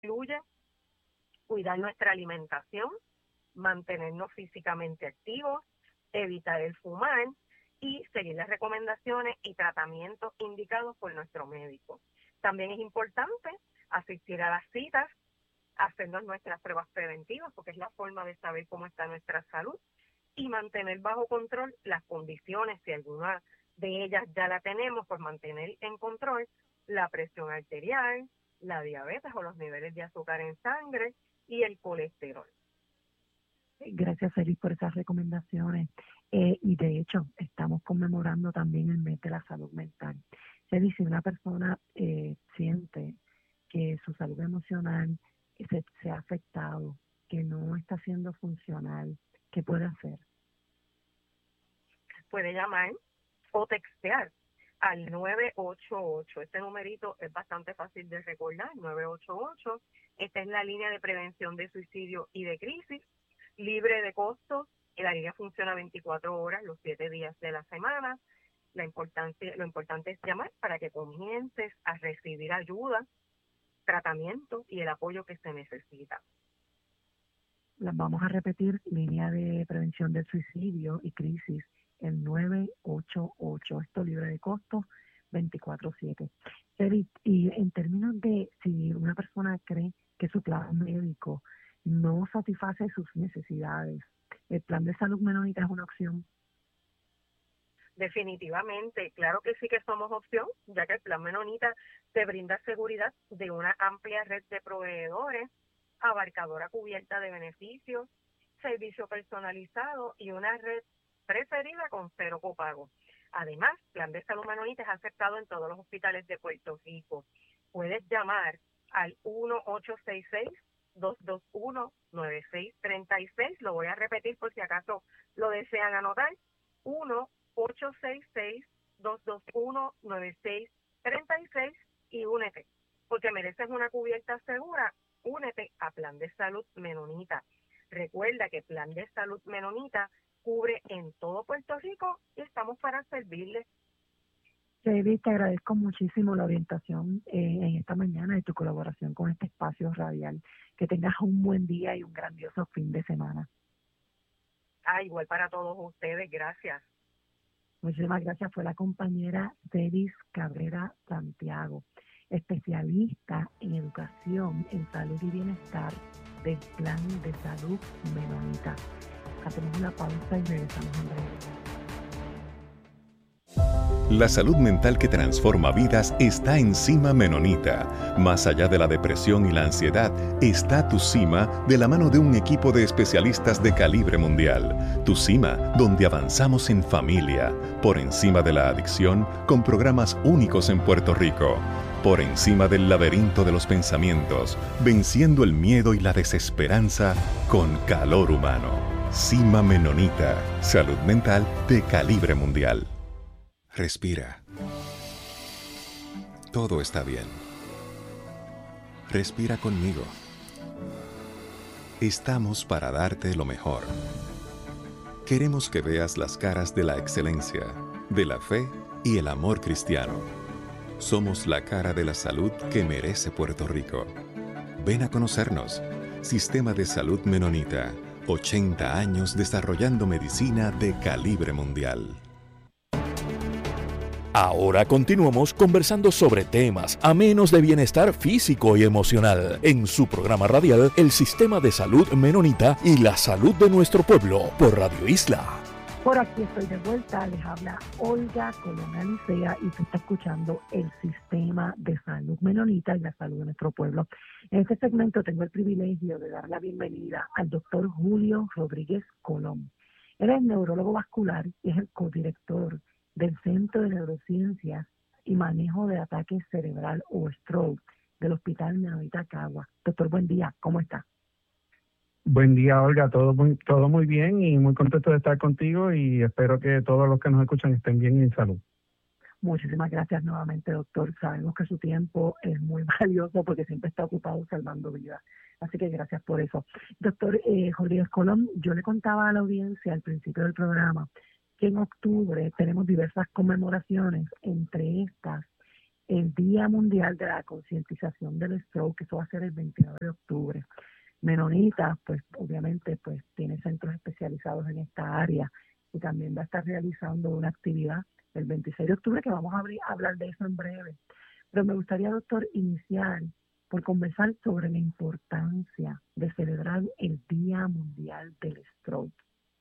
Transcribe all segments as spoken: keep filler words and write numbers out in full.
incluye cuidar nuestra alimentación, mantenernos físicamente activos, evitar el fumar y seguir las recomendaciones y tratamientos indicados por nuestro médico. También es importante asistir a las citas, hacernos nuestras pruebas preventivas, porque es la forma de saber cómo está nuestra salud, y mantener bajo control las condiciones, si alguna de ellas ya la tenemos, pues mantener en control la presión arterial, la diabetes o los niveles de azúcar en sangre y el colesterol. Gracias, Feliz, por esas recomendaciones. Eh, y de hecho, estamos conmemorando también el mes de la salud mental. Feliz, si una persona eh, siente que su salud emocional se, se ha afectado, que no está siendo funcional, ¿qué puede hacer? Puede llamar o textear al nueve ocho ocho. Este numerito es bastante fácil de recordar, nueve ocho ocho. Esta es la línea de prevención de suicidio y de crisis, libre de costos. La línea funciona veinticuatro horas, los siete días de la semana. La importancia, lo importante es llamar para que comiences a recibir ayuda, tratamiento y el apoyo que se necesita. Las vamos a repetir, línea de prevención del suicidio y crisis, el nueve ocho ocho, esto libre de costos, veinticuatro siete. Y en términos de si una persona cree que su plan médico no satisface sus necesidades, ¿el plan de salud menonita es una opción? Definitivamente, claro que sí que somos opción, ya que el plan menonita te brinda seguridad de una amplia red de proveedores, abarcadora cubierta de beneficios, servicio personalizado y una red preferida con cero copago. Además, Plan de Salud Menonita es aceptado en todos los hospitales de Puerto Rico. Puedes llamar al uno ocho seis seis, dos dos uno, nueve seis tres seis, lo voy a repetir por si acaso lo desean anotar, uno ocho seis seis, dos dos uno, nueve seis tres seis y únete, porque mereces una cubierta segura. Únete a Plan de Salud Menonita. Recuerda que Plan de Salud Menonita cubre en todo Puerto Rico y estamos para servirle. David, te agradezco muchísimo la orientación eh, en esta mañana y tu colaboración con este espacio radial. Que tengas un buen día y un grandioso fin de semana. Ah, igual para todos ustedes, gracias. Muchísimas gracias. Fue la compañera Celis Cabrera Santiago, especialista en educación, en salud y bienestar del Plan de Salud Menonita. Hacemos una pausa y regresamos en breve. La salud mental que transforma vidas está en Cima Menonita. Más allá de la depresión y la ansiedad, está Tu Cima de la mano de un equipo de especialistas de calibre mundial. Tu Cima, donde avanzamos en familia, por encima de la adicción, con programas únicos en Puerto Rico. Por encima del laberinto de los pensamientos, venciendo el miedo y la desesperanza con calor humano. Cima Menonita, salud mental de calibre mundial. Respira. Todo está bien. Respira conmigo. Estamos para darte lo mejor. Queremos que veas las caras de la excelencia, de la fe y el amor cristiano. Somos la cara de la salud que merece Puerto Rico. Ven a conocernos. Sistema de Salud Menonita. ochenta años desarrollando medicina de calibre mundial. Ahora continuamos conversando sobre temas amenos de bienestar físico y emocional en su programa radial El Sistema de Salud Menonita y la Salud de Nuestro Pueblo por Radio Isla. Por aquí estoy de vuelta, les habla Olga Colón Alicea y se está escuchando El Sistema de Salud Menonita y la Salud de Nuestro Pueblo. En este segmento tengo el privilegio de dar la bienvenida al doctor Julio Rodríguez Colón. Él es neurólogo vascular y es el codirector del Centro de Neurociencias y Manejo de Ataque Cerebral o Stroke del Hospital Menonita Cagua. Doctor, buen día, ¿cómo está? Buen día, Olga, todo muy, todo muy bien y muy contento de estar contigo y espero que todos los que nos escuchan estén bien y en salud. Muchísimas gracias nuevamente, doctor. Sabemos que su tiempo es muy valioso porque siempre está ocupado salvando vidas. Así que gracias por eso. Doctor eh, Rodríguez Colón, yo le contaba a la audiencia al principio del programa que en octubre tenemos diversas conmemoraciones, entre estas el Día Mundial de la Concientización del Stroke, que eso va a ser el veintinueve de octubre. Menonita, pues obviamente pues tiene centros especializados en esta área y también va a estar realizando una actividad el veintiséis de octubre, que vamos a abrir, a hablar de eso en breve. Pero me gustaría, doctor, iniciar por conversar sobre la importancia de celebrar el Día Mundial del Stroke.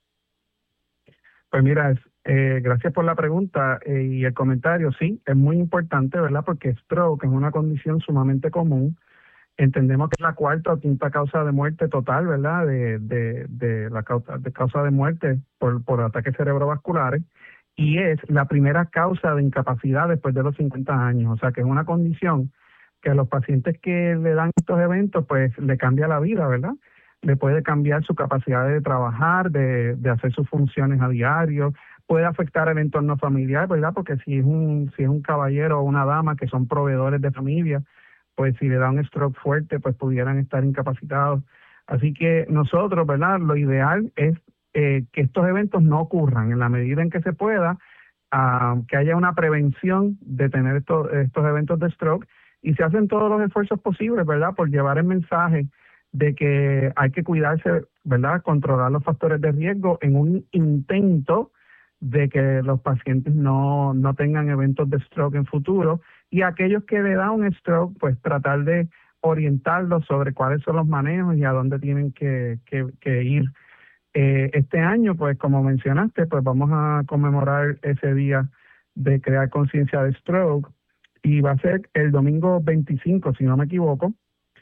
Pues mira, eh, gracias por la pregunta eh, y el comentario. Sí, es muy importante, ¿verdad? Porque stroke es una condición sumamente común. Entendemos que es la cuarta o quinta causa de muerte total, ¿verdad? De, de, de la causa de, causa de muerte por, por ataques cerebrovasculares, y es la primera causa de incapacidad después de los cincuenta años. O sea, que es una condición que a los pacientes que le dan estos eventos, pues le cambia la vida, ¿verdad? Le puede cambiar su capacidad de trabajar, de, de hacer sus funciones a diario, puede afectar el entorno familiar, ¿verdad? Porque si es un, si es un caballero o una dama que son proveedores de familia, pues si le da un stroke fuerte, pues pudieran estar incapacitados. Así que nosotros, ¿verdad? Lo ideal es eh, que estos eventos no ocurran en la medida en que se pueda, uh, que haya una prevención de tener estos, estos eventos de stroke, y se hacen todos los esfuerzos posibles, ¿verdad? Por llevar el mensaje de que hay que cuidarse, ¿verdad? Controlar los factores de riesgo en un intento de que los pacientes no, no tengan eventos de stroke en futuro, y aquellos que le dan un stroke, pues tratar de orientarlos sobre cuáles son los manejos y a dónde tienen que, que, que ir. Eh, este año, pues como mencionaste, pues vamos a conmemorar ese día de crear conciencia de stroke, y va a ser el domingo veinticinco, si no me equivoco,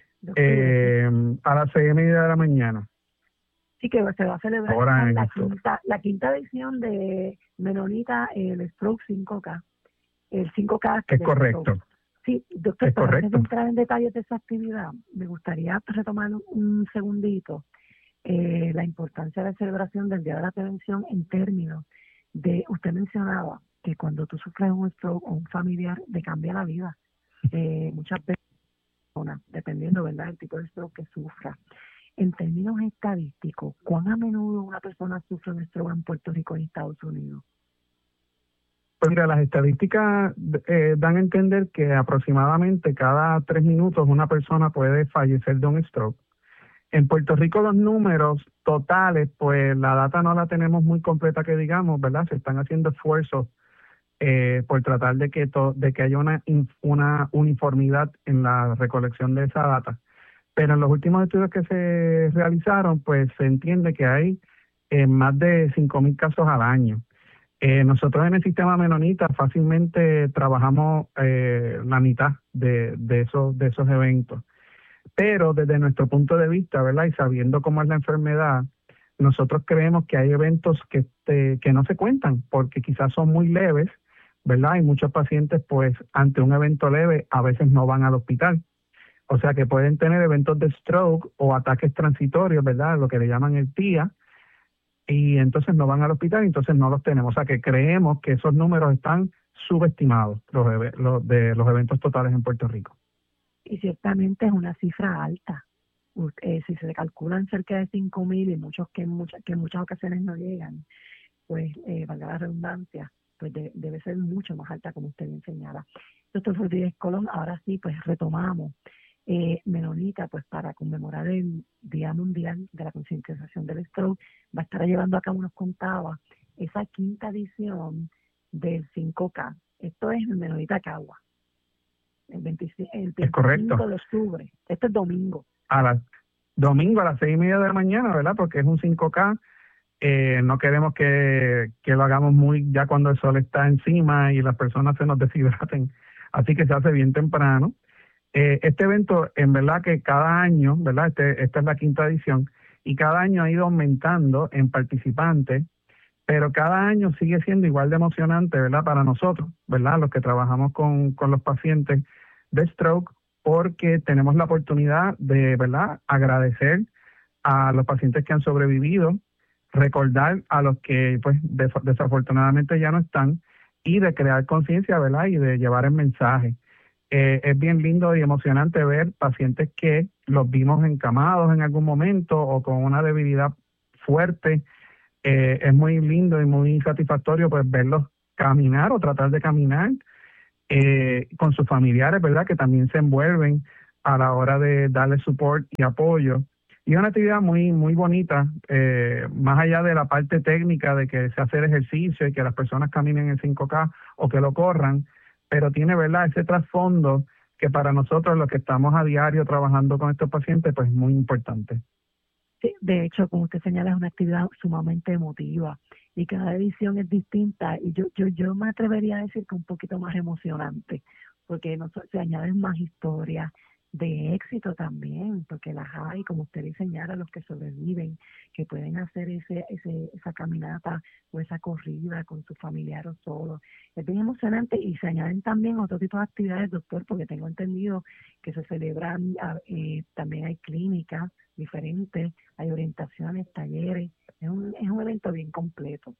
eh, a las seis y media de la mañana. Sí, que se va a celebrar Ahora la esto. quinta, la quinta edición de Menonita, el Stroke cinco K. El cinco K Es correcto. Stroke. Sí, doctor, es pero correcto. antes de entrar en detalles de esa actividad, me gustaría retomar un segundito eh, la importancia de la celebración del Día de la Prevención en términos de, usted mencionaba que cuando tú sufres un stroke o un familiar, te cambia la vida. Eh, muchas veces, dependiendo, ¿verdad?, del tipo de stroke que sufra. En términos estadísticos, ¿cuán a menudo una persona sufre un stroke en Puerto Rico y Estados Unidos? Pues mira, las estadísticas eh, dan a entender que aproximadamente cada tres minutos una persona puede fallecer de un stroke. En Puerto Rico los números totales, pues la data no la tenemos muy completa que digamos, ¿verdad? Se están haciendo esfuerzos eh, por tratar de que, to de que haya una, una uniformidad en la recolección de esa data. Pero en los últimos estudios que se realizaron, pues se entiende que hay eh, más de cinco mil casos al año. Eh, nosotros en el sistema menonita fácilmente trabajamos eh, la mitad de, de, esos, de esos eventos. Pero desde nuestro punto de vista, ¿verdad? Y sabiendo cómo es la enfermedad, nosotros creemos que hay eventos que, te, que no se cuentan porque quizás son muy leves, ¿verdad? Y muchos pacientes, pues, ante un evento leve, a veces no van al hospital. O sea que pueden tener eventos de stroke o ataques transitorios, ¿verdad? Lo que le llaman el T I A, y entonces no van al hospital, entonces no los tenemos. O sea que creemos que esos números están subestimados, los, los de los eventos totales en Puerto Rico. Y ciertamente es una cifra alta. Eh, si se calculan cerca de cinco mil y muchos que en muchas, que en muchas ocasiones no llegan, pues, eh, valga la redundancia, pues de, debe ser mucho más alta, como usted bien señala. Doctor Rodríguez Colón, ahora sí, pues retomamos. Eh, Menonita, pues para conmemorar el Día Mundial de la Concientización del Stroke, va a estar llevando a cabo, nos contaba, esa quinta edición del cinco K. Esto es en Menonita Cagua. El veinticinco, el veinticinco de octubre. Este es domingo. A las domingo a las seis y media de la mañana, ¿verdad? Porque es un cinco K. Eh, no queremos que, que lo hagamos muy ya cuando el sol está encima y las personas se nos deshidraten. Así que se hace bien temprano. Eh, este evento, en verdad que cada año, ¿verdad? Este, esta es la quinta edición, y cada año ha ido aumentando en participantes, pero cada año sigue siendo igual de emocionante, ¿verdad? Para nosotros, ¿verdad? Los que trabajamos con, con los pacientes de stroke, porque tenemos la oportunidad de, ¿verdad?, agradecer a los pacientes que han sobrevivido, recordar a los que, pues, des desafortunadamente ya no están, y de crear conciencia, ¿verdad?, y de llevar el mensaje. Eh, es bien lindo y emocionante ver pacientes que los vimos encamados en algún momento o con una debilidad fuerte. Eh, es muy lindo y muy satisfactorio, pues, verlos caminar o tratar de caminar eh, con sus familiares, ¿verdad? Que también se envuelven a la hora de darle support y apoyo. Y es una actividad muy muy bonita, eh, más allá de la parte técnica de que se hace el ejercicio y que las personas caminen en cinco K o que lo corran, pero tiene, ¿verdad?, ese trasfondo que para nosotros los que estamos a diario trabajando con estos pacientes, pues es muy importante. Sí, de hecho, como usted señala, es una actividad sumamente emotiva y cada edición es distinta y yo yo yo me atrevería a decir que un poquito más emocionante, porque no, se añaden más historias de éxito también, porque las hay, como usted le señala, los que sobreviven, que pueden hacer ese, ese esa caminata o esa corrida con su familiar o solo. Es bien emocionante y se añaden también otro tipo de actividades, doctor, porque tengo entendido que se celebran, eh, también hay clínicas diferentes, hay orientaciones, talleres, es un, es un evento bien completo.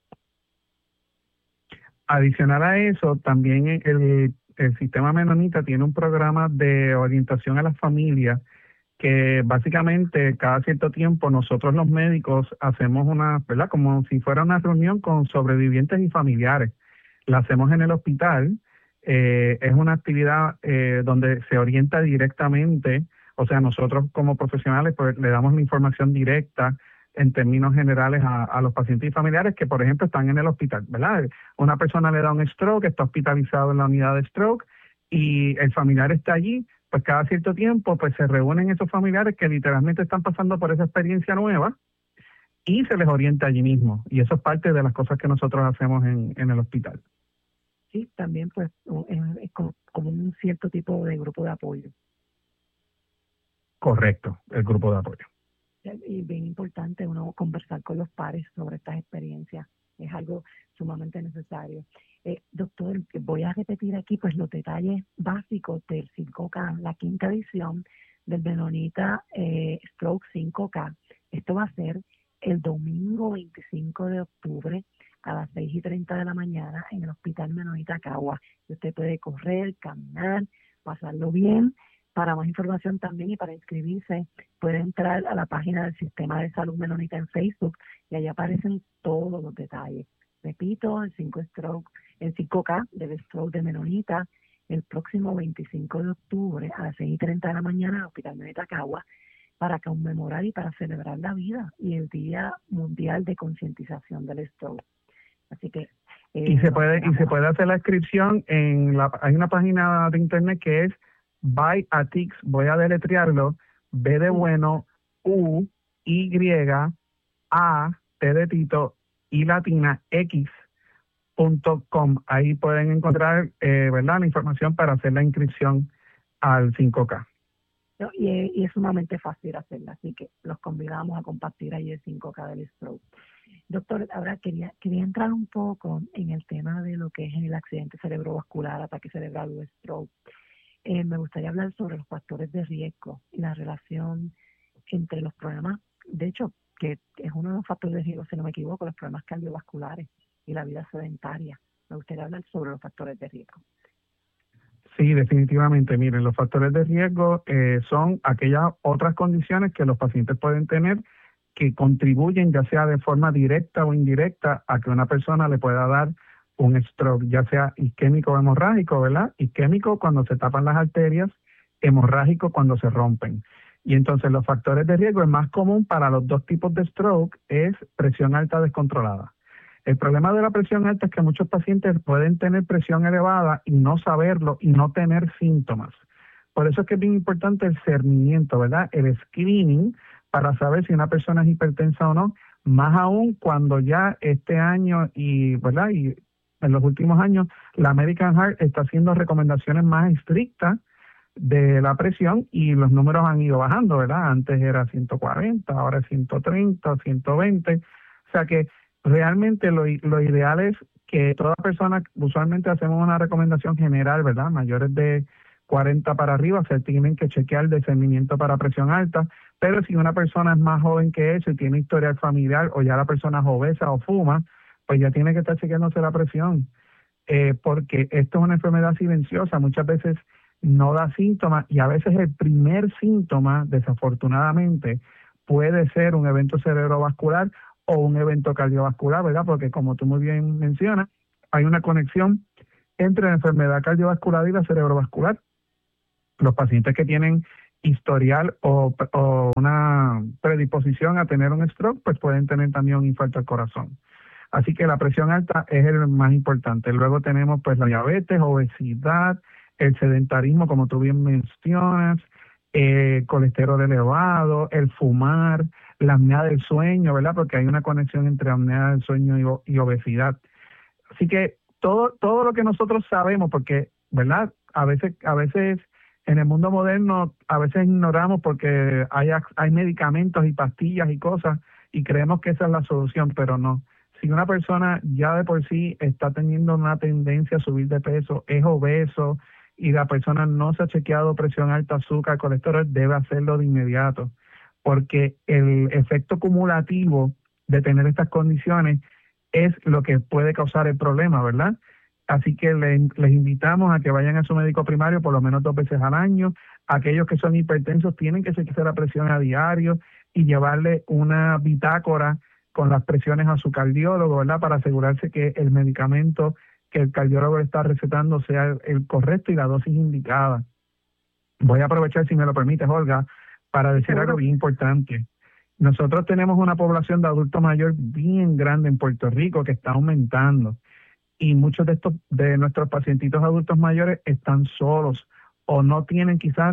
Adicional a eso, también el, el sistema menonita tiene un programa de orientación a las familias que básicamente cada cierto tiempo nosotros los médicos hacemos una, ¿verdad?, como si fuera una reunión con sobrevivientes y familiares. La hacemos en el hospital, eh, es una actividad eh, donde se orienta directamente, o sea, nosotros como profesionales pues le damos la información directa en términos generales a, a los pacientes y familiares que, por ejemplo, están en el hospital, ¿verdad? Una persona le da un stroke, está hospitalizado en la unidad de stroke y el familiar está allí, pues cada cierto tiempo pues se reúnen esos familiares que literalmente están pasando por esa experiencia nueva y se les orienta allí mismo. Y eso es parte de las cosas que nosotros hacemos en, en el hospital. Sí, también pues es, es como, como un cierto tipo de grupo de apoyo. Correcto, el grupo de apoyo. Y bien importante uno conversar con los pares sobre estas experiencias, es algo sumamente necesario. Eh, doctor, voy a repetir aquí pues los detalles básicos del cinco K, la quinta edición del Menonita eh, Stroke cinco K. Esto va a ser el domingo veinticinco de octubre a las seis y treinta de la mañana en el Hospital Menonita Cagua. Usted puede correr, caminar, pasarlo bien. Para más información también y para inscribirse puede entrar a la página del Sistema de Salud Menonita en Facebook y allí aparecen todos los detalles. Repito, el cinco stroke, el cinco K del Stroke de Menonita el próximo veinticinco de octubre a las seis y treinta de la mañana en el Hospital Menonita Cagua para conmemorar y para celebrar la vida y el Día Mundial de Concientización del Stroke. Así que eh, y se puede y se puede hacer la inscripción en la hay una página de internet que es Byatix, voy a deletrearlo, B de bueno, U, Y, A, T de Tito, y latina, X punto com. Ahí pueden encontrar, eh, ¿verdad?, la información para hacer la inscripción al cinco K. No, y, es, y es sumamente fácil hacerla, así que los convidamos a compartir ahí el cinco K del stroke. Doctor, ahora quería, quería entrar un poco en el tema de lo que es el accidente cerebrovascular, ataque cerebral o stroke. Eh, me gustaría hablar sobre los factores de riesgo y la relación entre los problemas, de hecho, que es uno de los factores de riesgo, si no me equivoco, los problemas cardiovasculares y la vida sedentaria. Me gustaría hablar sobre los factores de riesgo. Sí, definitivamente. Miren, los factores de riesgo eh, son aquellas otras condiciones que los pacientes pueden tener que contribuyen, ya sea de forma directa o indirecta, a que una persona le pueda dar un stroke, ya sea isquémico o hemorrágico, ¿verdad? Isquémico cuando se tapan las arterias, hemorrágico cuando se rompen. Y entonces los factores de riesgo, el más común para los dos tipos de stroke es presión alta descontrolada. El problema de la presión alta es que muchos pacientes pueden tener presión elevada y no saberlo y no tener síntomas. Por eso es que es bien importante el cernimiento, ¿verdad? El screening para saber si una persona es hipertensa o no, más aún cuando ya este año y, ¿verdad?, y en los últimos años, la American Heart está haciendo recomendaciones más estrictas de la presión y los números han ido bajando, ¿verdad? Antes era ciento cuarenta, ahora es ciento treinta, ciento veinte. O sea que realmente lo, lo ideal es que toda persona, usualmente hacemos una recomendación general, ¿verdad? Mayores de cuarenta para arriba se tienen que chequear el discernimiento para presión alta, pero si una persona es más joven que eso y tiene historial familiar o ya la persona es obesa o fuma, pues ya tiene que estar chequeándose la presión, eh, porque esto es una enfermedad silenciosa, muchas veces no da síntomas y a veces el primer síntoma, desafortunadamente, puede ser un evento cerebrovascular o un evento cardiovascular, ¿verdad? Porque como tú muy bien mencionas, hay una conexión entre la enfermedad cardiovascular y la cerebrovascular. Los pacientes que tienen historial o, o una predisposición a tener un stroke, pues pueden tener también un infarto al corazón. Así que la presión alta es el más importante. Luego tenemos pues la diabetes, obesidad, el sedentarismo, como tú bien mencionas, eh, colesterol elevado, el fumar, la apnea del sueño, ¿verdad? Porque hay una conexión entre apnea del sueño y, y obesidad. Así que todo todo lo que nosotros sabemos, porque, ¿verdad? A veces a veces en el mundo moderno a veces ignoramos porque hay hay medicamentos y pastillas y cosas y creemos que esa es la solución, pero no. Si una persona ya de por sí está teniendo una tendencia a subir de peso, es obeso y la persona no se ha chequeado presión alta, azúcar, colesterol, debe hacerlo de inmediato, porque el efecto cumulativo de tener estas condiciones es lo que puede causar el problema, ¿verdad? Así que le, les invitamos a que vayan a su médico primario por lo menos dos veces al año. Aquellos que son hipertensos tienen que chequearse la presión a diario y llevarle una bitácora con las presiones a su cardiólogo, ¿verdad? Para asegurarse que el medicamento que el cardiólogo le está recetando sea el, el correcto y la dosis indicada. Voy a aprovechar, si me lo permites, Olga, para decir algo bien importante. Nosotros tenemos una población de adulto mayor bien grande en Puerto Rico que está aumentando y muchos de estos de nuestros pacientitos adultos mayores están solos o no tienen quizás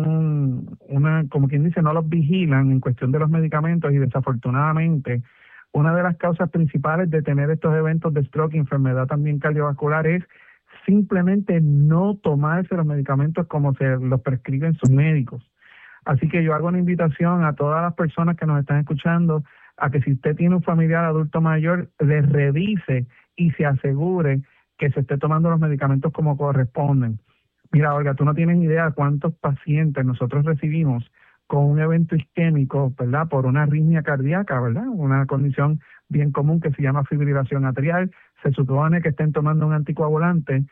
un, una, como quien dice, no los vigilan en cuestión de los medicamentos y desafortunadamente una de las causas principales de tener estos eventos de stroke y enfermedad también cardiovascular es simplemente no tomarse los medicamentos como se los prescriben sus médicos. Así que yo hago una invitación a todas las personas que nos están escuchando a que si usted tiene un familiar adulto mayor, les revise y se asegure que se esté tomando los medicamentos como corresponden. Mira, Olga, tú no tienes idea de cuántos pacientes nosotros recibimos con un evento isquémico, ¿verdad? Por una arritmia cardíaca, ¿verdad? Una condición bien común que se llama fibrilación atrial. Se supone que estén tomando un anticoagulante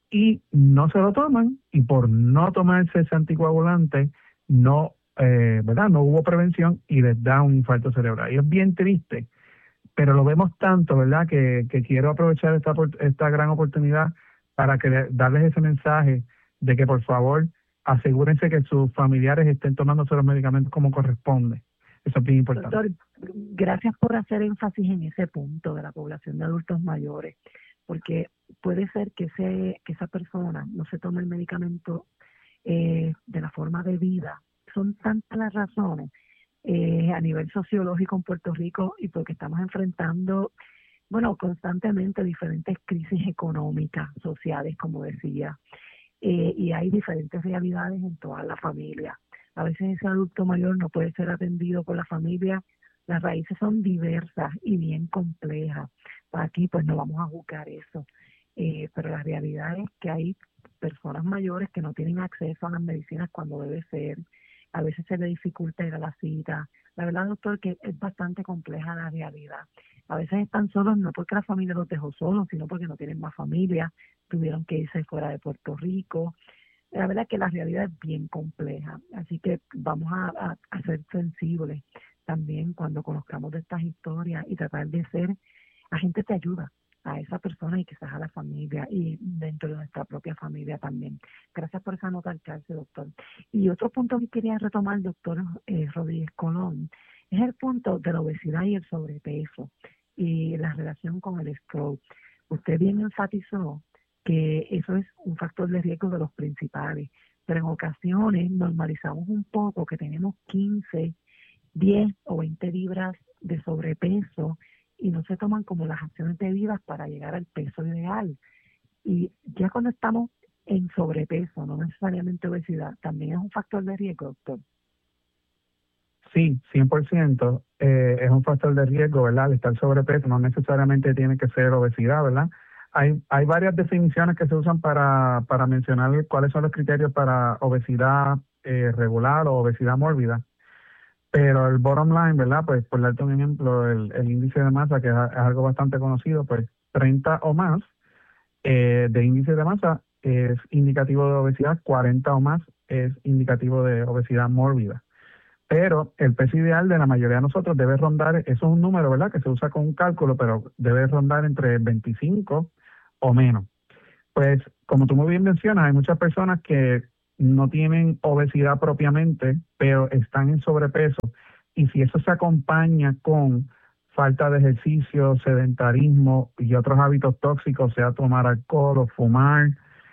y no se lo toman y por no tomarse ese anticoagulante no, eh, ¿verdad? No hubo prevención y les da un infarto cerebral. Y es bien triste, pero lo vemos tanto, ¿verdad? Que, que quiero aprovechar esta, esta gran oportunidad para que darles ese mensaje de que por favor asegúrense que sus familiares estén tomándose los medicamentos como corresponde. Eso es bien importante. Doctor, gracias por hacer énfasis en ese punto de la población de adultos mayores, porque puede ser que, ese, que esa persona no se tome el medicamento eh, de la forma debida. Son tantas las razones eh, a nivel sociológico en Puerto Rico y porque estamos enfrentando, bueno, constantemente diferentes crisis económicas, sociales, como decía. Eh, y hay diferentes realidades en toda la familia. A veces ese adulto mayor no puede ser atendido por la familia. Las raíces son diversas y bien complejas. Aquí pues no vamos a juzgar eso. Eh, pero la realidad es que hay personas mayores que no tienen acceso a las medicinas cuando debe ser. A veces se le dificulta ir a la cita. La verdad, doctor, que es bastante compleja la realidad. A veces están solos no porque la familia los dejó solos, sino porque no tienen más familia, tuvieron que irse fuera de Puerto Rico. La verdad que la realidad es bien compleja, así que vamos a, a, a ser sensibles también cuando conozcamos de estas historias y tratar de ser agentes de ayuda a esa persona y quizás a la familia y dentro de nuestra propia familia también. Gracias por esa nota al calce, doctor. Y otro punto que quería retomar, doctor eh, Rodríguez Colón, es el punto de la obesidad y el sobrepeso y la relación con el stroke. Usted bien enfatizó que eso es un factor de riesgo de los principales, pero en ocasiones normalizamos un poco que tenemos quince, diez o veinte libras de sobrepeso y no se toman como las acciones debidas para llegar al peso ideal. Y ya cuando estamos en sobrepeso, no necesariamente obesidad, también es un factor de riesgo, doctor. Sí, cien por ciento eh, es un factor de riesgo, ¿verdad? Al estar sobrepeso no necesariamente tiene que ser obesidad, ¿verdad? Hay, hay varias definiciones que se usan para, para mencionar cuáles son los criterios para obesidad eh, regular o obesidad mórbida. Pero el bottom line, ¿verdad? Pues por darte un ejemplo, el, el índice de masa, que es, es algo bastante conocido, pues treinta o más eh, de índice de masa es indicativo de obesidad, cuarenta o más es indicativo de obesidad mórbida. Pero el peso ideal de la mayoría de nosotros debe rondar, eso es un número, ¿verdad? Que se usa con un cálculo, pero debe rondar entre veinticinco o menos. Pues, como tú muy bien mencionas, hay muchas personas que no tienen obesidad propiamente, pero están en sobrepeso. Y si eso se acompaña con falta de ejercicio, sedentarismo y otros hábitos tóxicos, sea tomar alcohol o fumar,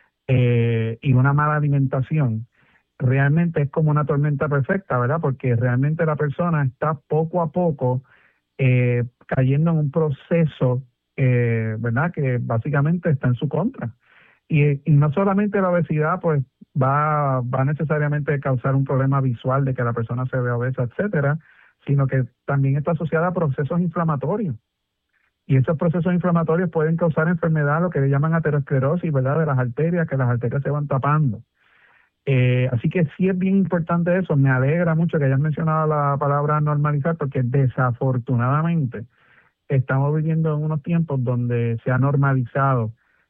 eh, y una mala alimentación, realmente es como una tormenta perfecta, ¿verdad? Porque realmente la persona está poco a poco eh, cayendo en un proceso, eh, ¿verdad? Que básicamente está en su contra. Y, y no solamente la obesidad, pues va, va necesariamente a causar un problema visual de que la persona se vea obesa, etcétera, sino que también está asociada a procesos inflamatorios. Y esos procesos inflamatorios pueden causar enfermedad, lo que le llaman aterosclerosis, ¿verdad? De las arterias, que las arterias se van tapando. Eh, así que sí es bien importante eso. Me alegra mucho que hayas mencionado la palabra normalizar, porque desafortunadamente estamos viviendo en unos tiempos donde se ha normalizado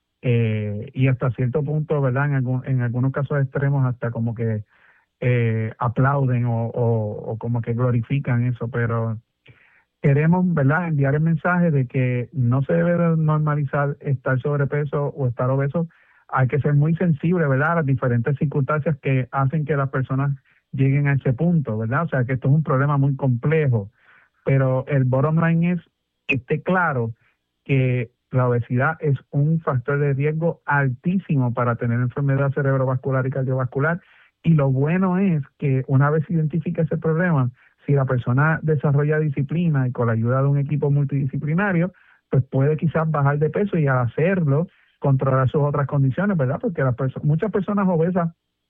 eh, y hasta cierto punto, ¿verdad? En, algún, en algunos casos extremos hasta como que eh, aplauden o, o, o como que glorifican eso, pero queremos, ¿verdad?, enviar el mensaje de que no se debe normalizar estar sobrepeso o estar obeso. Hay que ser muy sensible, ¿verdad?, a las diferentes circunstancias que hacen que las personas lleguen a ese punto, ¿verdad? O sea, que esto es un problema muy complejo, pero el bottom line es que esté claro que la obesidad es un factor de riesgo altísimo para tener enfermedad cerebrovascular y cardiovascular, y lo bueno es que una vez se identifica ese problema, si la persona desarrolla disciplina y con la ayuda de un equipo multidisciplinario, pues puede quizás bajar de peso y al hacerlo controlar sus otras condiciones, ¿verdad? Porque las perso- muchas personas obesas,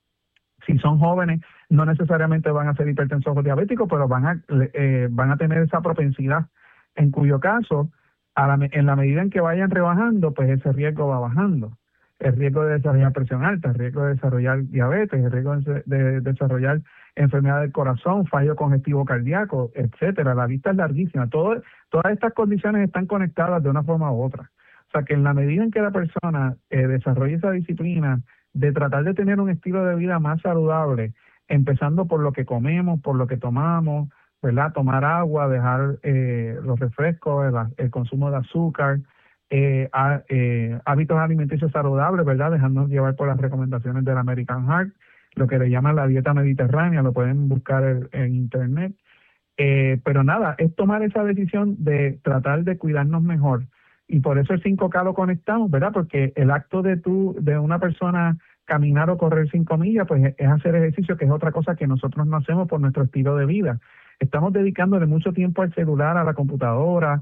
si son jóvenes, no necesariamente van a ser hipertensos o diabéticos, pero van a, eh, van a tener esa propensidad, en cuyo caso, a la, en la medida en que vayan rebajando, pues ese riesgo va bajando. El riesgo de desarrollar presión alta, el riesgo de desarrollar diabetes, el riesgo de, de desarrollar enfermedad del corazón, fallo congestivo cardíaco, etcétera. La lista es larguísima. Todo, todas estas condiciones están conectadas de una forma u otra. O sea que en la medida en que la persona eh, desarrolle esa disciplina de tratar de tener un estilo de vida más saludable, empezando por lo que comemos, por lo que tomamos, ¿verdad? Tomar agua, dejar eh, los refrescos, el, el consumo de azúcar, eh, a, eh, hábitos alimenticios saludables, ¿verdad? Dejándonos llevar por las recomendaciones del American Heart, lo que le llaman la dieta mediterránea, lo pueden buscar en, en internet. Eh, pero nada, es tomar esa decisión de tratar de cuidarnos mejor. Y por eso el cinco K lo conectamos, ¿verdad? Porque el acto de tú, de una persona caminar o correr cinco millas, pues es hacer ejercicio, que es otra cosa que nosotros no hacemos por nuestro estilo de vida. Estamos dedicándole mucho tiempo al celular, a la computadora,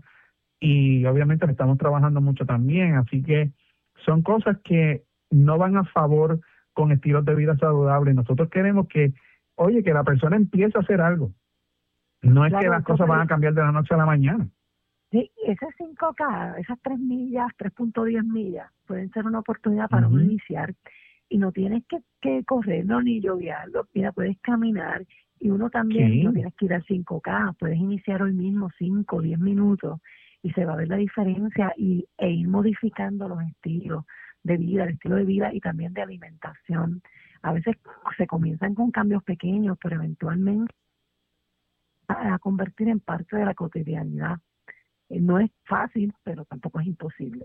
y obviamente le estamos trabajando mucho también. Así que son cosas que no van a favor con estilos de vida saludables. Nosotros queremos que, oye, que la persona empiece a hacer algo. No es claro, que las cosas van a cambiar de la noche a la mañana. Sí, ese cinco K, esas tres millas, tres punto diez millas, pueden ser una oportunidad para uh-huh. uno iniciar. Y no tienes que, que correr, no, ni lloviarlo. Mira, puedes caminar. Y uno también, sí. No tienes que ir al cinco K. Puedes iniciar hoy mismo cinco, diez minutos. Y se va a ver la diferencia y, e ir modificando los estilos de vida, el estilo de vida y también de alimentación. A veces se comienzan con cambios pequeños, pero eventualmente a, a convertir en parte de la cotidianidad. No es fácil, pero tampoco es imposible.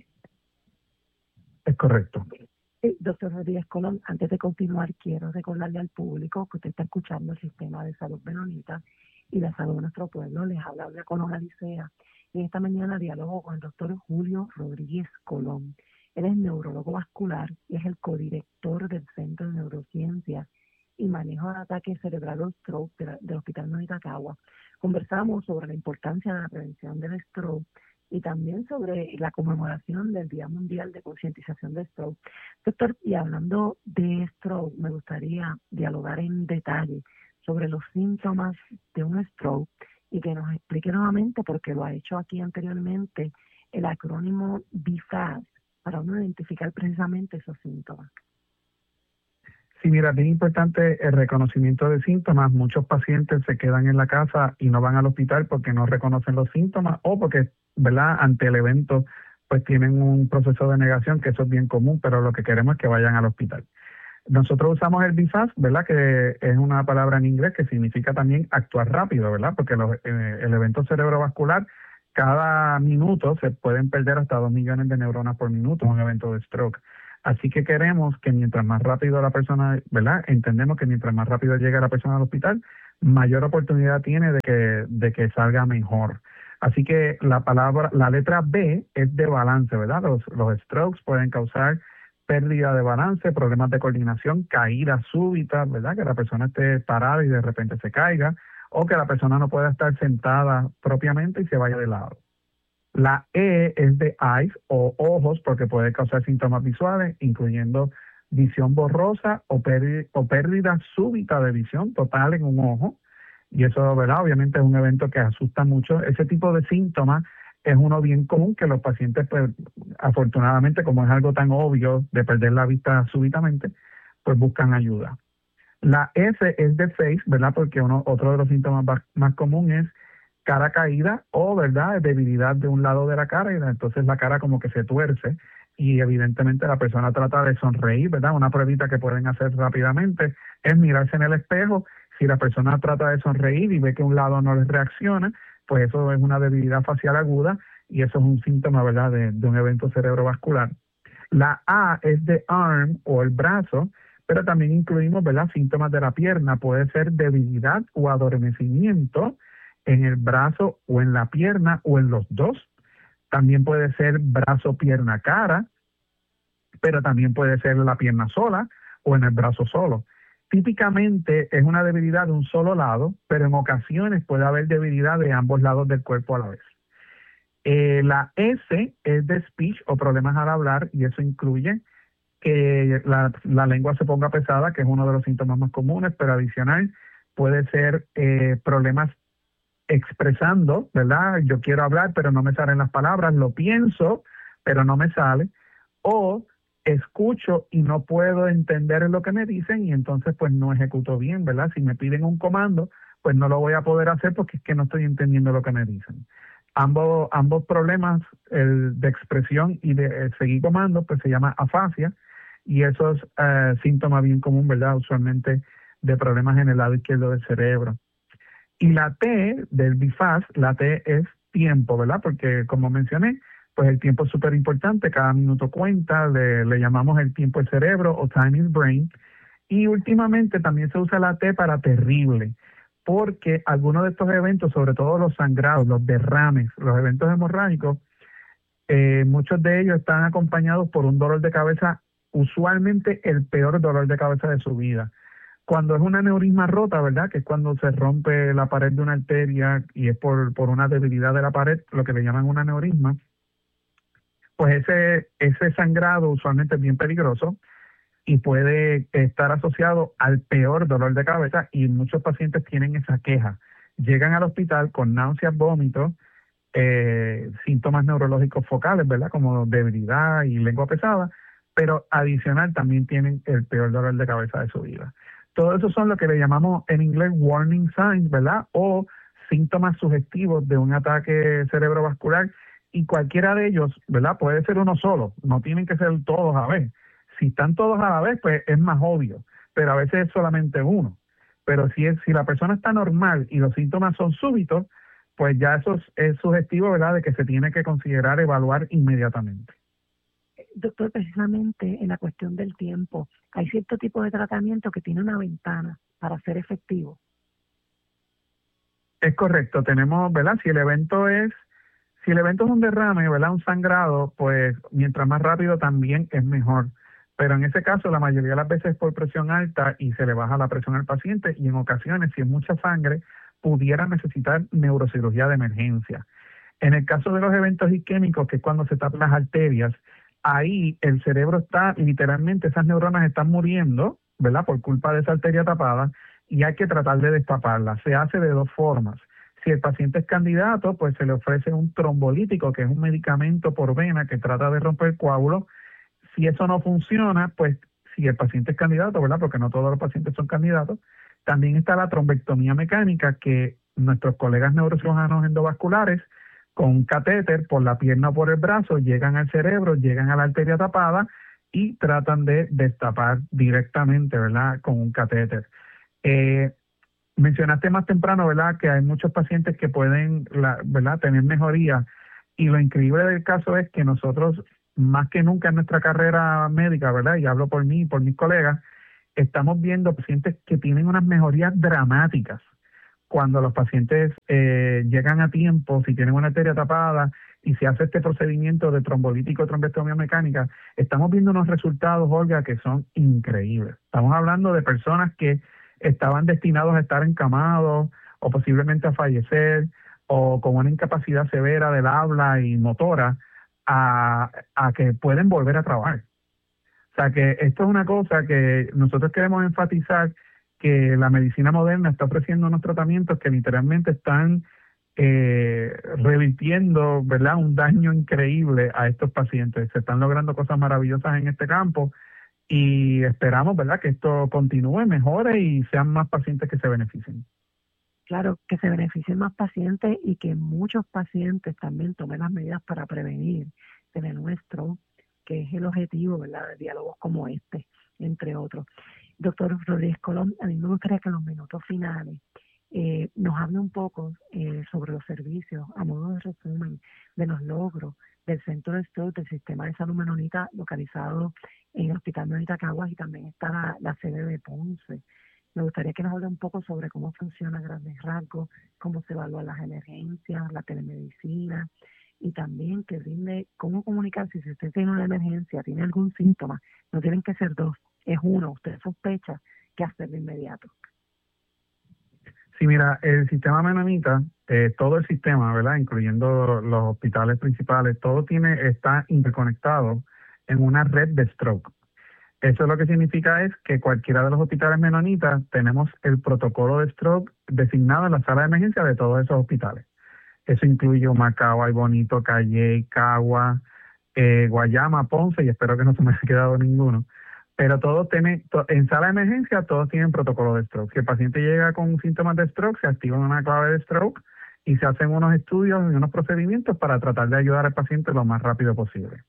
Es correcto. Sí, doctor Rodríguez Colón, antes de continuar, quiero recordarle al público que usted está escuchando el Sistema de Salud Menonita y la Salud de Nuestro Pueblo. Les habla Olga Colón Alicea. Y esta mañana dialogo con el doctor Julio Rodríguez Colón. Él es neurólogo vascular y es el codirector del Centro de Neurociencias y Manejo de Ataques Cerebral o Stroke de la, del Hospital Menonita Cagua. Conversamos sobre la importancia de la prevención del stroke y también sobre la conmemoración del Día Mundial de Concientización de Stroke. Doctor, y hablando de stroke, me gustaría dialogar en detalle sobre los síntomas de un stroke y que nos explique nuevamente, porque lo ha hecho aquí anteriormente, el acrónimo B F A S, para uno identificar precisamente esos síntomas. Sí, mira, es bien importante el reconocimiento de síntomas. Muchos pacientes se quedan en la casa y no van al hospital porque no reconocen los síntomas o porque, ¿verdad?, ante el evento pues tienen un proceso de negación, que eso es bien común, pero lo que queremos es que vayan al hospital. Nosotros usamos el B F A S, ¿verdad?, que es una palabra en inglés que significa también actuar rápido, ¿verdad?, porque los, eh, el evento cerebrovascular, cada minuto se pueden perder hasta dos millones de neuronas por minuto en un evento de stroke. Así que queremos que mientras más rápido la persona, ¿verdad? Entendemos que mientras más rápido llegue la persona al hospital, mayor oportunidad tiene de que, de que salga mejor. Así que la palabra, la letra B es de balance, ¿verdad? Los, los strokes pueden causar pérdida de balance, problemas de coordinación, caídas súbitas, ¿verdad? Que la persona esté parada y de repente se caiga, o que la persona no pueda estar sentada propiamente y se vaya de lado. La E es de eyes o ojos, porque puede causar síntomas visuales, incluyendo visión borrosa o, pérdida, o pérdida súbita de visión total en un ojo. Y eso, ¿verdad? Obviamente es un evento que asusta mucho. Ese tipo de síntomas es uno bien común que los pacientes, pues, afortunadamente, como es algo tan obvio de perder la vista súbitamente, pues buscan ayuda. La F es de face, ¿verdad? Porque uno, otro de los síntomas más, más comunes es cara caída o, ¿verdad?, debilidad de un lado de la cara, y entonces la cara como que se tuerce y evidentemente la persona trata de sonreír, ¿verdad? Una pruebita que pueden hacer rápidamente es mirarse en el espejo. Si la persona trata de sonreír y ve que un lado no les reacciona, pues eso es una debilidad facial aguda y eso es un síntoma, ¿verdad?, de, de un evento cerebrovascular. La A es de arm o el brazo, pero también incluimos, ¿verdad?, síntomas de la pierna. Puede ser debilidad o adormecimiento en el brazo o en la pierna o en los dos. También puede ser brazo, pierna, cara, pero también puede ser la pierna sola o en el brazo solo. Típicamente es una debilidad de un solo lado, pero en ocasiones puede haber debilidad de ambos lados del cuerpo a la vez. Eh, la S es de speech o problemas al hablar, y eso incluye que la, la lengua se ponga pesada, que es uno de los síntomas más comunes, pero adicional puede ser eh, problemas expresando, ¿verdad? Yo quiero hablar, pero no me salen las palabras, lo pienso, pero no me sale, o escucho y no puedo entender lo que me dicen y entonces pues no ejecuto bien, ¿verdad? Si me piden un comando, pues no lo voy a poder hacer porque es que no estoy entendiendo lo que me dicen. Ambos, ambos problemas, el de expresión y de eh, seguir comandos, pues se llama afasia, y eso es eh, síntoma bien común, ¿verdad? Usualmente de problemas en el lado izquierdo del cerebro. Y la T del B F A S, la T es tiempo, ¿verdad? Porque como mencioné, pues el tiempo es súper importante, cada minuto cuenta, le, le llamamos el tiempo del cerebro o time is brain. Y últimamente también se usa la T para terrible, porque algunos de estos eventos, sobre todo los sangrados, los derrames, los eventos hemorrágicos, eh, muchos de ellos están acompañados por un dolor de cabeza, usualmente el peor dolor de cabeza de su vida. Cuando es una aneurisma rota, ¿verdad?, que es cuando se rompe la pared de una arteria y es por, por una debilidad de la pared, lo que le llaman un aneurisma, pues ese, ese sangrado usualmente es bien peligroso y puede estar asociado al peor dolor de cabeza, y muchos pacientes tienen esa queja. Llegan al hospital con náuseas, vómitos, eh, síntomas neurológicos focales, ¿verdad?, como debilidad y lengua pesada, pero adicional también tienen el peor dolor de cabeza de su vida. Todo eso son lo que le llamamos en inglés warning signs, ¿verdad?, o síntomas sugestivos de un ataque cerebrovascular, y cualquiera de ellos, ¿verdad?, puede ser uno solo, no tienen que ser todos a la vez. Si están todos a la vez, pues es más obvio, pero a veces es solamente uno. Pero si, es, si la persona está normal y los síntomas son súbitos, pues ya eso es, es sugestivo, ¿verdad?, de que se tiene que considerar evaluar inmediatamente. Doctor, precisamente en la cuestión del tiempo, hay cierto tipo de tratamiento que tiene una ventana para ser efectivo. Es correcto, tenemos, ¿verdad? Si el evento es, si el evento es un derrame, ¿verdad?, un sangrado, pues mientras más rápido también es mejor. Pero en ese caso, la mayoría de las veces es por presión alta y se le baja la presión al paciente, y en ocasiones, si es mucha sangre, pudiera necesitar neurocirugía de emergencia. En el caso de los eventos isquémicos, que es cuando se tapan las arterias, ahí el cerebro está, literalmente esas neuronas están muriendo, ¿verdad?, por culpa de esa arteria tapada, y hay que tratar de destaparla. Se hace de dos formas. Si el paciente es candidato, pues se le ofrece un trombolítico, que es un medicamento por vena que trata de romper coágulos. Si eso no funciona, pues si el paciente es candidato, ¿verdad?, porque no todos los pacientes son candidatos, también está la trombectomía mecánica, que nuestros colegas neurocirujanos endovasculares, con un catéter por la pierna o por el brazo, llegan al cerebro, llegan a la arteria tapada y tratan de destapar directamente, ¿verdad?, con un catéter. Eh, mencionaste más temprano, ¿verdad?, que hay muchos pacientes que pueden, la, ¿verdad?, tener mejoría, y lo increíble del caso es que nosotros más que nunca en nuestra carrera médica, ¿verdad? Y hablo por mí y por mis colegas, estamos viendo pacientes que tienen unas mejorías dramáticas cuando los pacientes eh, llegan a tiempo, si tienen una arteria tapada y se hace este procedimiento de trombolítico trombectomía mecánica, estamos viendo unos resultados, Olga, que son increíbles. Estamos hablando de personas que estaban destinados a estar encamados o posiblemente a fallecer o con una incapacidad severa del habla y motora a, a que pueden volver a trabajar. O sea que esto es una cosa que nosotros queremos enfatizar, que la medicina moderna está ofreciendo unos tratamientos que literalmente están eh, revirtiendo, ¿verdad?, un daño increíble a estos pacientes. Se están logrando cosas maravillosas en este campo y esperamos, ¿verdad?, que esto continúe, mejore y sean más pacientes que se beneficien. Claro, que se beneficien más pacientes y que muchos pacientes también tomen las medidas para prevenir tener un stroke, que es el objetivo, ¿verdad?, de diálogos como este, entre otros. Doctor Rodríguez Colón, a mí me gustaría que en los minutos finales eh, nos hable un poco eh, sobre los servicios, a modo de resumen, de los logros del Centro de Stroke del Sistema de Salud Menonita, localizado en el Hospital Menonita Caguas, y también está la, la sede de Ponce. Me gustaría que nos hable un poco sobre cómo funciona a grandes rasgos, cómo se evalúan las emergencias, la telemedicina, y también que brinde cómo comunicarse si usted tiene una emergencia, tiene algún síntoma. No tienen que ser dos, es uno. Usted sospecha, ¿qué hacer de inmediato? Sí, mira, el sistema menonita, eh, todo el sistema, ¿verdad?, incluyendo los hospitales principales, todo tiene está interconectado en una red de stroke. Eso lo que significa es que cualquiera de los hospitales menonitas tenemos el protocolo de stroke designado en la sala de emergencia de todos esos hospitales. Eso incluye Humacao, Bonito, Calley, Cagua, eh, Guayama, Ponce, y espero que no se me haya quedado ninguno. Pero todos tienen, to, en sala de emergencia todos tienen protocolo de stroke. Si el paciente llega con síntomas de stroke, se activa una clave de stroke y se hacen unos estudios y unos procedimientos para tratar de ayudar al paciente lo más rápido posible.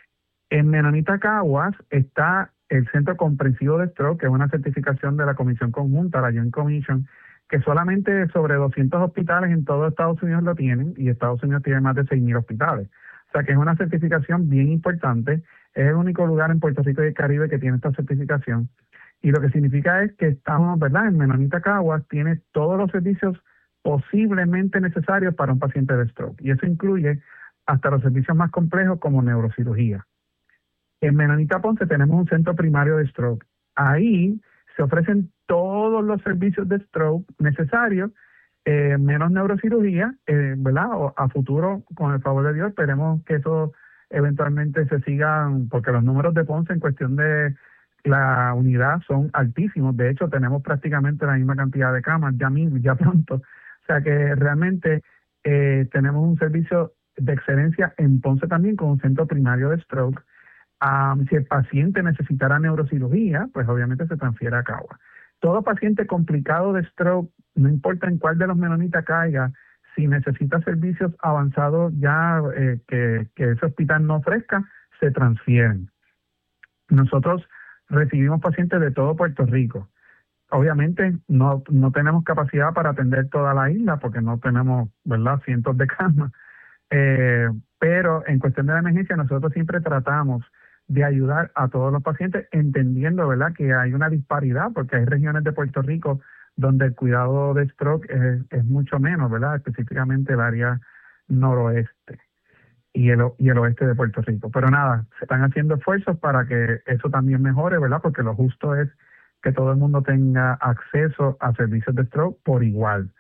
En Menonita Caguas está el Centro Comprensivo de Stroke, que es una certificación de la Comisión Conjunta, la Joint Commission, que solamente sobre doscientos hospitales en todo Estados Unidos lo tienen, y Estados Unidos tiene más de seis mil hospitales. O sea que es una certificación bien importante. Es el único lugar en Puerto Rico y el Caribe que tiene esta certificación. Y lo que significa es que estamos, ¿verdad?, en Menonita Caguas tiene todos los servicios posiblemente necesarios para un paciente de stroke. Y eso incluye hasta los servicios más complejos como neurocirugía. En Menonita Ponce tenemos un centro primario de stroke. Ahí se ofrecen todos los servicios de stroke necesarios, eh, menos neurocirugía, eh, ¿verdad? O a futuro, con el favor de Dios, esperemos que eso eventualmente se sigan, porque los números de Ponce en cuestión de la unidad son altísimos. De hecho, tenemos prácticamente la misma cantidad de camas ya mismo, ya pronto. O sea que realmente eh, tenemos un servicio de excelencia en Ponce también con un centro primario de stroke. Um, si el paciente necesitara neurocirugía, pues obviamente se transfiere a Cagua. Todo paciente complicado de stroke, no importa en cuál de los menonitas caiga, si necesita servicios avanzados ya eh, que, que ese hospital no ofrezca, se transfieren. Nosotros recibimos pacientes de todo Puerto Rico. Obviamente no, no tenemos capacidad para atender toda la isla porque no tenemos, ¿verdad?, cientos de camas. Eh, pero en cuestión de la emergencia nosotros siempre tratamos de ayudar a todos los pacientes, entendiendo, ¿verdad?, que hay una disparidad, porque hay regiones de Puerto Rico donde el cuidado de stroke es, es mucho menos, ¿verdad?, específicamente el área noroeste y el, y el oeste de Puerto Rico. Pero nada, se están haciendo esfuerzos para que eso también mejore, ¿verdad?, porque lo justo es que todo el mundo tenga acceso a servicios de stroke por igual.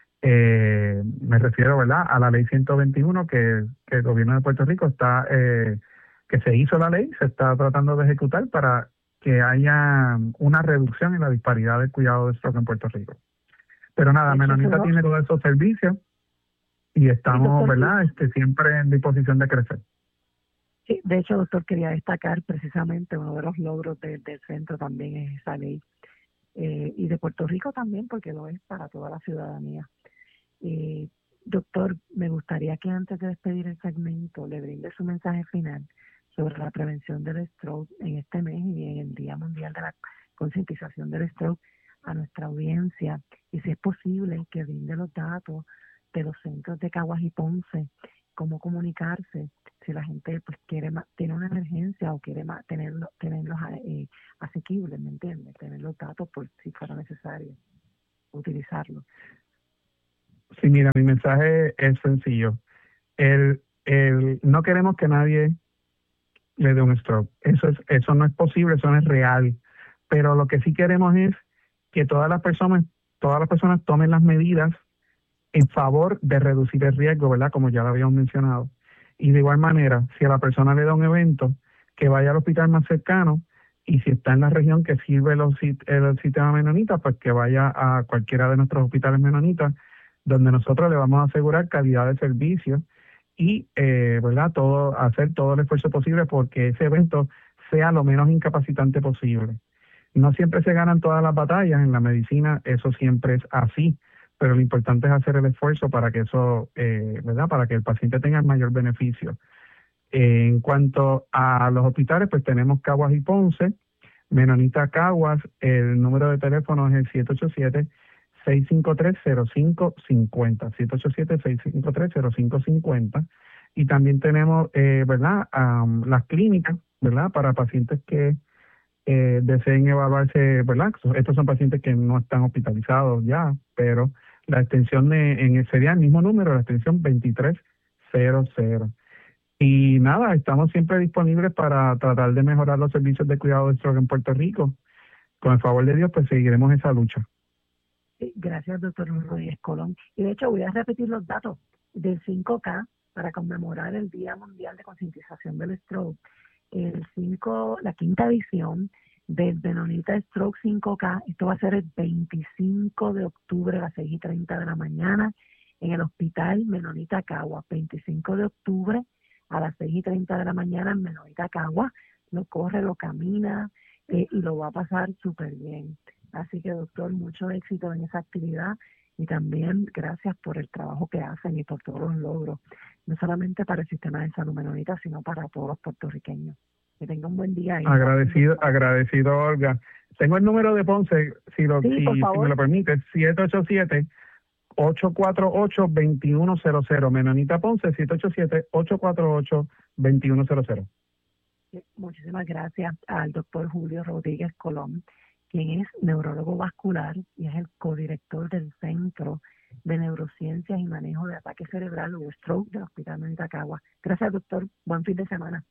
Eh, me refiero, ¿verdad?, a la ley ciento veintiuno que, que el gobierno de Puerto Rico está... Eh, que se hizo la ley, se está tratando de ejecutar para que haya una reducción en la disparidad del cuidado de stroke en Puerto Rico. Pero nada, Menonita tiene todos esos servicios y estamos, sí, ¿verdad?, este, siempre en disposición de crecer. Sí, de hecho, doctor, quería destacar precisamente uno de los logros de, del centro también es esa ley, eh, y de Puerto Rico también, porque lo es para toda la ciudadanía. Eh, doctor, me gustaría que antes de despedir el segmento le brinde su mensaje final sobre la prevención del stroke en este mes y en el Día Mundial de la Concientización del Stroke a nuestra audiencia, y si es posible que brinde los datos de los centros de Caguas y Ponce cómo comunicarse si la gente pues quiere más, tiene una emergencia o quiere más, tenerlo, tenerlos eh, asequibles, ¿me entiendes? Tener los datos por si fuera necesario utilizarlos. Sí, mira, mi mensaje es sencillo. El, el, no queremos que nadie le dé un stroke. Eso es, eso no es posible, eso no es real. Pero lo que sí queremos es que todas las personas, todas las personas tomen las medidas en favor de reducir el riesgo, ¿verdad? Como ya lo habíamos mencionado. Y de igual manera, si a la persona le da un evento, que vaya al hospital más cercano, y si está en la región que sirve los, el sistema menonita, pues que vaya a cualquiera de nuestros hospitales menonitas, donde nosotros le vamos a asegurar calidad de servicio y, eh, ¿verdad? Todo, hacer todo el esfuerzo posible porque ese evento sea lo menos incapacitante posible. No siempre se ganan todas las batallas en la medicina, eso siempre es así, pero lo importante es hacer el esfuerzo para que eso, eh, ¿verdad? Para que el paciente tenga el mayor beneficio. Eh, en cuanto a los hospitales, pues tenemos Caguas y Ponce, Menonita Caguas, el número de teléfono es el siete ocho siete, seis cinco tres, cero cinco cinco cero, siete ocho siete, seis cinco tres, cero cinco cinco cero. Y también tenemos, eh, ¿verdad? Um, las clínicas, ¿verdad? Para pacientes que eh, deseen evaluarse, ¿verdad? Estos son pacientes que no están hospitalizados ya, pero la extensión de, en sería el mismo número, la extensión veintitrés cero cero. Y nada, estamos siempre disponibles para tratar de mejorar los servicios de cuidado de stroke en Puerto Rico. Con el favor de Dios, pues seguiremos esa lucha. Gracias, doctor Rodríguez Colón. Y de hecho voy a repetir los datos del cinco K para conmemorar el Día Mundial de Concientización del Stroke. El cinco, la quinta edición del Menonita Stroke cinco K, esto va a ser el veinticinco de octubre a las seis y treinta de la mañana en el Hospital Menonita Caguas. veinticinco de octubre a las seis y treinta de la mañana en Menonita Caguas. Lo corre, lo camina eh, y lo va a pasar súper bien. Así que, doctor, mucho éxito en esa actividad y también gracias por el trabajo que hacen y por todos los logros, no solamente para el sistema de salud menonita, sino para todos los puertorriqueños. Que tenga un buen día. Agradecido, agradecido, Olga. Tengo el número de Ponce, si, lo, sí, si, si me lo permite, siete ocho siete, ocho cuatro ocho, dos uno cero cero. Menonita Ponce, siete ocho siete, ocho cuatro ocho, dos uno cero cero. Muchísimas gracias al doctor Julio Rodríguez Colón, quien es neurólogo vascular y es el codirector del Centro de Neurociencias y Manejo de Ataque Cerebral o Stroke del Hospital Menonita Caguas. Gracias, doctor. Buen fin de semana.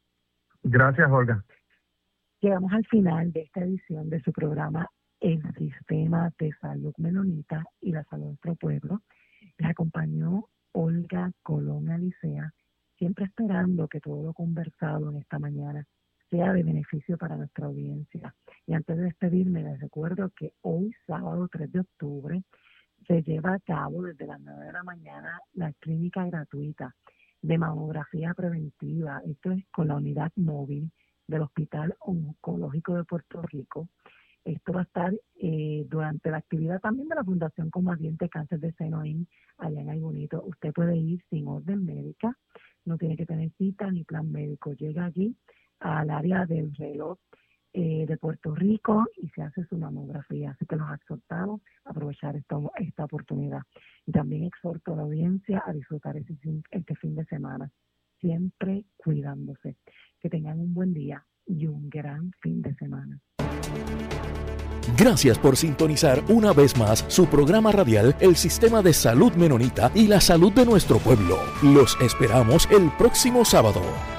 Gracias, Olga. Llegamos al final de esta edición de su programa El Sistema de Salud Menonita y la Salud de nuestro pueblo. Les acompañó Olga Colón Alicea, siempre esperando que todo lo conversado en esta mañana sea de beneficio para nuestra audiencia. Y antes de despedirme, les recuerdo que hoy, sábado tres de octubre, se lleva a cabo desde las nueve de la mañana la clínica gratuita de mamografía preventiva. Esto es con la unidad móvil del Hospital Oncológico de Puerto Rico. Esto va a estar eh, durante la actividad también de la Fundación Combatiente Cáncer de Seno allá en Aybonito. Usted puede ir sin orden médica, no tiene que tener cita ni plan médico. Llega allí al área del reloj eh, de Puerto Rico y se hace su mamografía. Así que los exhortamos a aprovechar esta, esta oportunidad. Y también exhorto a la audiencia a disfrutar este, este fin de semana, siempre cuidándose. Que tengan un buen día y un gran fin de semana. Gracias por sintonizar una vez más su programa radial El Sistema de Salud Menonita y la Salud de nuestro pueblo. Los esperamos el próximo sábado.